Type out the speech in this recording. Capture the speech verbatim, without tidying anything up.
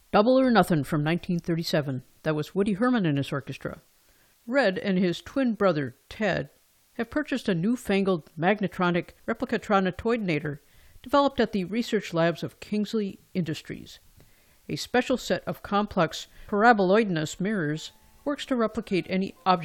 Double or Nothing from nineteen thirty-seven. That was Woody Herman and his orchestra. Red and his twin brother, Ted, have purchased a newfangled magnetronic replicatronitoidinator developed at the research labs of Kingsley Industries. A special set of complex paraboloidinous mirrors works to replicate any object